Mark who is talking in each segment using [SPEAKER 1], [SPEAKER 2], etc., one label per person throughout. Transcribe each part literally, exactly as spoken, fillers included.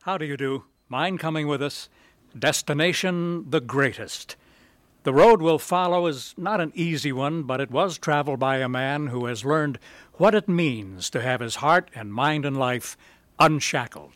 [SPEAKER 1] How do you do? Mind coming with us? Destination the greatest. The road we'll follow is not an easy one, but it was traveled by a man who has learned what it means to have his heart and mind and life unshackled.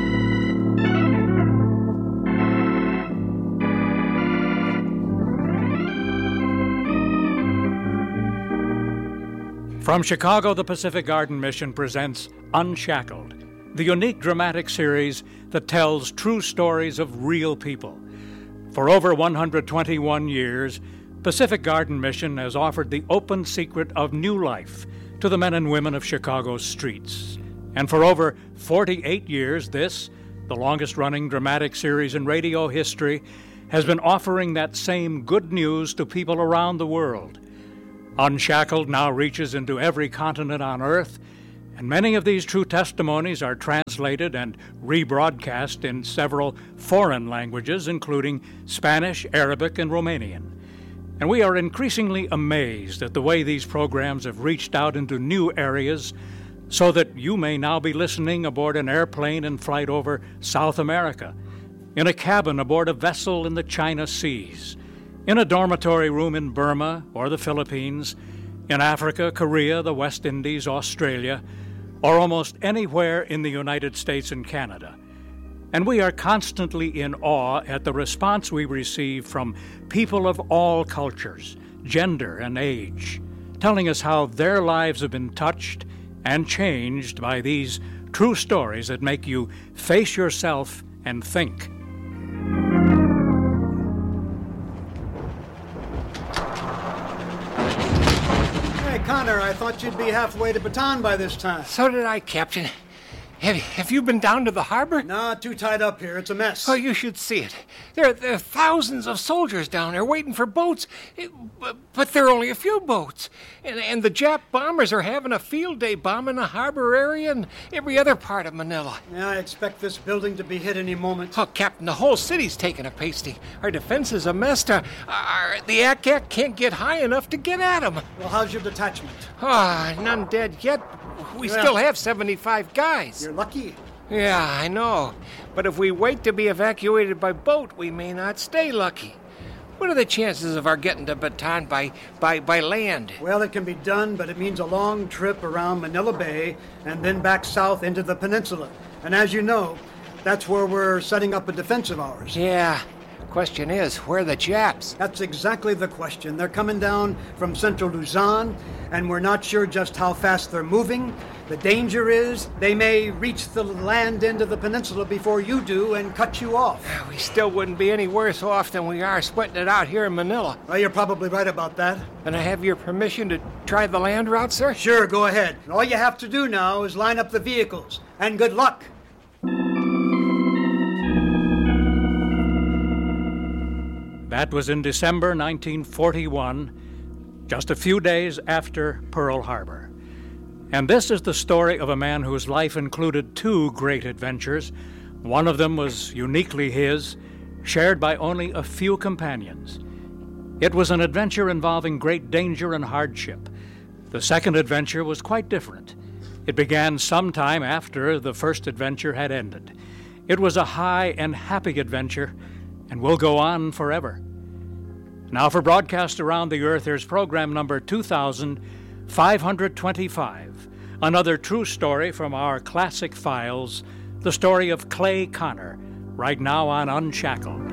[SPEAKER 1] From Chicago, the Pacific Garden Mission presents Unshackled, the unique dramatic series that tells true stories of real people. For over one hundred twenty-one years, Pacific Garden Mission has offered the open secret of new life to the men and women of Chicago's streets. And for over forty-eight years, this, the longest-running dramatic series in radio history, has been offering that same good news to people around the world. Unshackled now reaches into every continent on Earth, and many of these true testimonies are translated and rebroadcast in several foreign languages, including Spanish, Arabic, and Romanian. And we are increasingly amazed at the way these programs have reached out into new areas, so that you may now be listening aboard an airplane in flight over South America, in a cabin aboard a vessel in the China Seas, in a dormitory room in Burma or the Philippines, in Africa, Korea, the West Indies, Australia, or almost anywhere in the United States and Canada. And we are constantly in awe at the response we receive from people of all cultures, gender, and age, telling us how their lives have been touched and changed by these true stories that make you face yourself and think.
[SPEAKER 2] Connor, I thought you'd be halfway to Bataan by this time.
[SPEAKER 3] So did I, Captain. Have, have you been down to the harbor?
[SPEAKER 2] Nah, too tied up here. It's a mess.
[SPEAKER 3] Oh, you should see it. There, there are thousands of soldiers down there waiting for boats, it, but, but there are only a few boats. And, and the Jap bombers are having a field day bombing the harbor area and every other part of Manila.
[SPEAKER 2] Yeah, I expect this building to be hit any moment.
[SPEAKER 3] Oh, Captain, the whole city's taking a pasting. Our defense is a mess. Our, our, the A C A C can't get high enough to get at them.
[SPEAKER 2] Well, how's your detachment?
[SPEAKER 3] Ah, oh, none dead yet. We yeah. still have seventy-five guys.
[SPEAKER 2] You're lucky.
[SPEAKER 3] Yeah, I know. But if we wait to be evacuated by boat, we may not stay lucky. What are the chances of our getting to Bataan by, by, by land?
[SPEAKER 2] Well, it can be done, but it means a long trip around Manila Bay and then back south into the peninsula. And as you know, that's where we're setting up a defense of ours.
[SPEAKER 3] Yeah. Question is, where are the Japs?
[SPEAKER 2] That's exactly the question. They're coming down from central Luzon, and we're not sure just how fast they're moving. The danger is they may reach the land end of the peninsula before you do and cut you off.
[SPEAKER 3] We still wouldn't be any worse off than we are sweating it out here in Manila.
[SPEAKER 2] Well, you're probably right about that.
[SPEAKER 3] And I have your permission to try the land route, sir?
[SPEAKER 2] Sure, go ahead. All you have to do now is line up the vehicles. And good luck.
[SPEAKER 1] That was in December nineteen forty-one, just a few days after Pearl Harbor. And this is the story of a man whose life included two great adventures. One of them was uniquely his, shared by only a few companions. It was an adventure involving great danger and hardship. The second adventure was quite different. It began sometime after the first adventure had ended. It was a high and happy adventure, and will go on forever. Now for broadcast around the earth, here's program number two thousand five hundred twenty-five, another true story from our classic files, the story of Clay Connor, right now on Unshackled.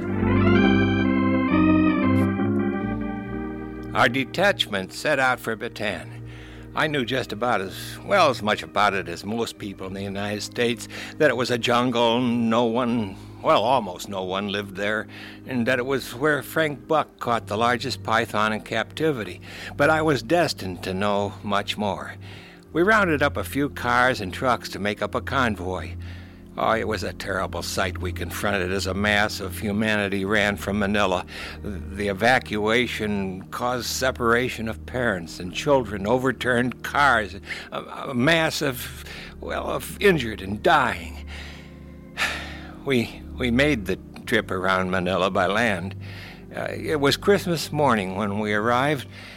[SPEAKER 3] Our detachment set out for Bataan. I knew just about as well as much about it as most people in the United States, that it was a jungle, no one, well, almost no one lived there, and that it was where Frank Buck caught the largest python in captivity. But I was destined to know much more. We rounded up a few cars and trucks to make up a convoy. Oh, it was a terrible sight we confronted as a mass of humanity ran from Manila. The evacuation caused separation of parents and children, overturned cars, a, a mass of, well, of injured and dying. We we made the trip around Manila by land. Uh, it was Christmas morning when we arrived,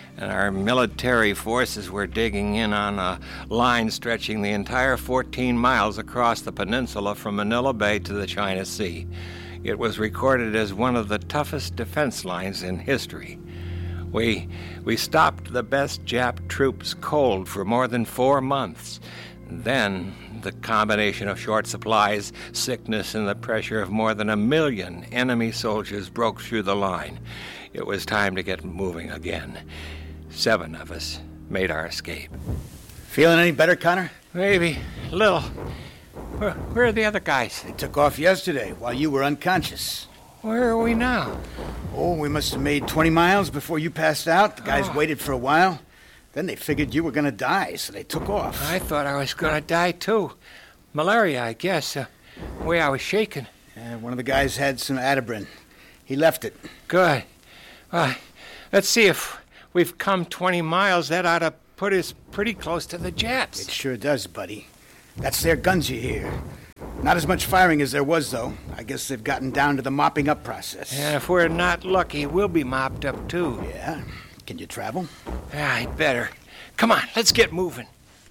[SPEAKER 3] and our military forces were digging in on a line stretching the entire fourteen miles across the peninsula from Manila Bay to the China Sea. It was recorded as one of the toughest defense lines in history. We we stopped the best Jap troops cold for more than four months. Then the combination of short supplies, sickness, and the pressure of more than a million enemy soldiers broke through the line. It was time to get moving again. Seven of us made our escape.
[SPEAKER 4] Feeling any better, Connor?
[SPEAKER 3] Maybe. A little. Where, where are the other guys?
[SPEAKER 4] They took off yesterday while you were unconscious.
[SPEAKER 3] Where are we now?
[SPEAKER 4] Oh, we must have made twenty miles before you passed out. The guys
[SPEAKER 3] Oh.
[SPEAKER 4] waited for a while. Then they figured you were going to die, so they took off.
[SPEAKER 3] I thought I was going to die, too. Malaria, I guess. Uh, the way I was shaking.
[SPEAKER 4] Uh, one of the guys had some Adabrin. He left it.
[SPEAKER 3] Good. Well, let's see if we've come twenty miles. That ought to put us pretty close to the Japs.
[SPEAKER 4] It sure does, buddy. That's their guns you hear. Not as much firing as there was, though. I guess they've gotten down to the mopping up process.
[SPEAKER 3] And if we're not lucky, we'll be mopped up, too.
[SPEAKER 4] Yeah? Can you travel?
[SPEAKER 3] Yeah, I'd better. Come on, let's get moving.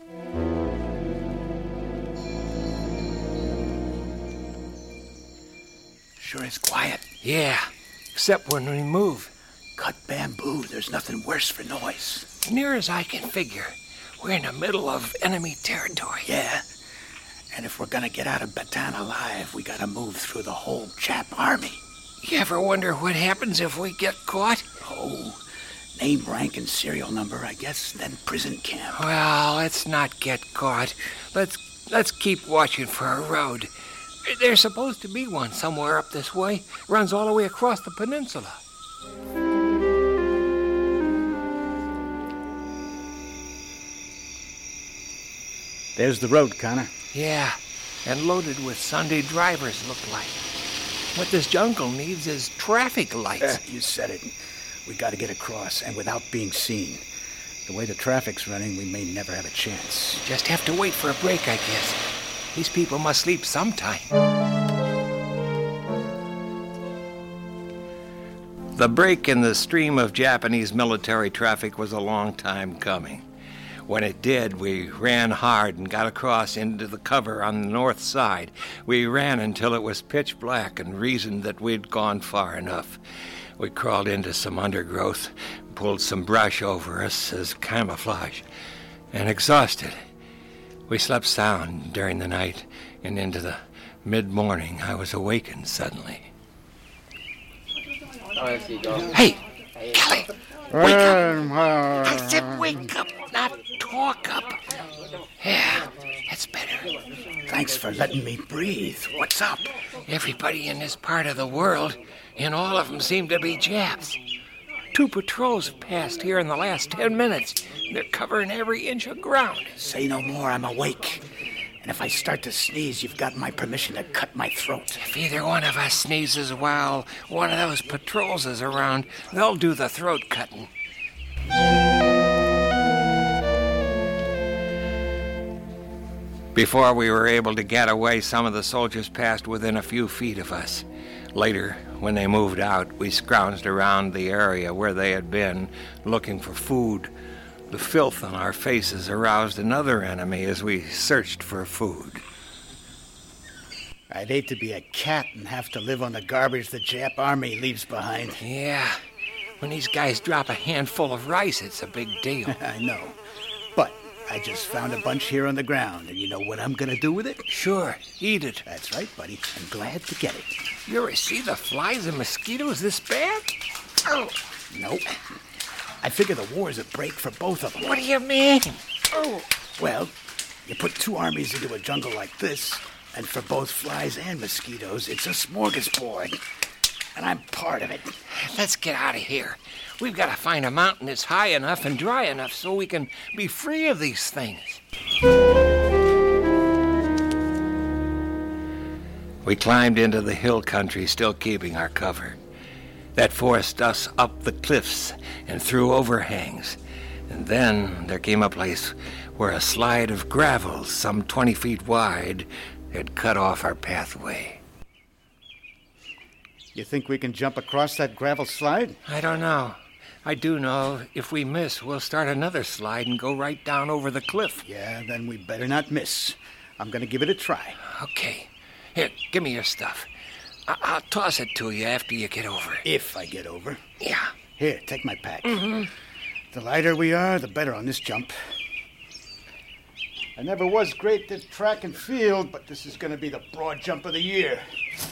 [SPEAKER 4] Sure is quiet.
[SPEAKER 3] Yeah, except when we move.
[SPEAKER 4] Cut bamboo. There's nothing worse for noise.
[SPEAKER 3] As near as I can figure, we're in the middle of enemy territory.
[SPEAKER 4] Yeah. And if we're gonna get out of Bataan alive, we gotta move through the whole Jap army.
[SPEAKER 3] You ever wonder what happens if we get caught?
[SPEAKER 4] Oh, name, rank, and serial number, I guess, then prison camp.
[SPEAKER 3] Well, let's not get caught. Let's let's keep watching for a road. There's supposed to be one somewhere up this way. Runs all the way across the peninsula.
[SPEAKER 4] There's the road, Connor.
[SPEAKER 3] Yeah, and loaded with Sunday drivers, look like. What this jungle needs is traffic lights.
[SPEAKER 4] Eh, you said it. We gotta get across, and without being seen. The way the traffic's running, we may never have a chance.
[SPEAKER 3] Just have to wait for a break, I guess. These people must sleep sometime. The break in the stream of Japanese military traffic was a long time coming. When it did, we ran hard and got across into the cover on the north side. We ran until it was pitch black and reasoned that we'd gone far enough. We crawled into some undergrowth, pulled some brush over us as camouflage, and exhausted, we slept sound during the night, and into the mid-morning I was awakened suddenly. Hey, Kelly! Wake up! I said wake up, not talk up. Yeah, that's better.
[SPEAKER 4] Thanks for letting me breathe. What's up?
[SPEAKER 3] Everybody in this part of the world, and all of them seem to be Japs. Two patrols have passed here in the last ten minutes. They're covering every inch of ground.
[SPEAKER 4] Say no more, I'm awake. And if I start to sneeze, you've got my permission to cut my throat.
[SPEAKER 3] If either one of us sneezes while one of those patrols is around, they'll do the throat cutting. Before we were able to get away, some of the soldiers passed within a few feet of us. Later, when they moved out, we scrounged around the area where they had been, looking for food. The filth on our faces aroused another enemy as we searched for food.
[SPEAKER 4] I'd hate to be a cat and have to live on the garbage the Jap army leaves behind.
[SPEAKER 3] Yeah, when these guys drop a handful of rice, it's a big deal.
[SPEAKER 4] I know. But I just found a bunch here on the ground, and you know what I'm gonna do with it?
[SPEAKER 3] Sure, eat it.
[SPEAKER 4] That's right, buddy. I'm glad to get it.
[SPEAKER 3] You ever see the flies and mosquitoes this bad? Oh,
[SPEAKER 4] Nope. I figure the war's a break for both of them.
[SPEAKER 3] what do you mean? Oh,
[SPEAKER 4] Well, you put two armies into a jungle like this, and for both flies and mosquitoes, it's a smorgasbord. And I'm part of it.
[SPEAKER 3] let's get out of here. We've got to find a mountain that's high enough and dry enough so we can be free of these things. We climbed into the hill country, still keeping our cover. That forced us up the cliffs and through overhangs. And then there came a place where a slide of gravel, some twenty feet wide, had cut off our pathway.
[SPEAKER 4] You think we can jump across that gravel slide?
[SPEAKER 3] I don't know. I do know if we miss, we'll start another slide and go right down over the cliff.
[SPEAKER 4] Yeah, then we better not miss. I'm going to give it a try.
[SPEAKER 3] Okay. Here, give me your stuff. I- I'll toss it to you after you get over.
[SPEAKER 4] If I get over.
[SPEAKER 3] Yeah.
[SPEAKER 4] Here, take my pack.
[SPEAKER 3] Mm-hmm.
[SPEAKER 4] The lighter we are, the better on this jump. I never was great at track and field, but this is going to be the broad jump of the year.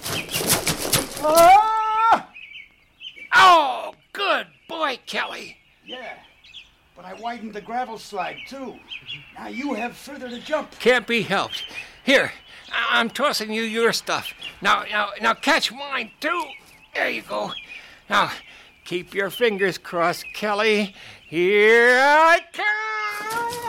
[SPEAKER 4] Ah!
[SPEAKER 3] Oh, good boy, Kelly.
[SPEAKER 4] Yeah, but I widened the gravel slide, too. Now you have further to jump.
[SPEAKER 3] Can't be helped. Here, I- I'm tossing you your stuff. Now, now, now catch mine, too. There you go. Now, keep your fingers crossed, Kelly. Here I come!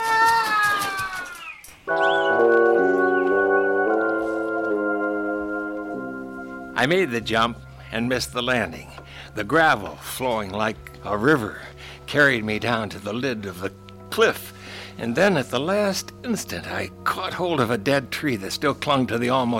[SPEAKER 3] I made the jump and missed the landing. The gravel, flowing like a river, carried me down to the lid of the cliff. And then at the last instant, I caught hold of a dead tree that still clung to the almost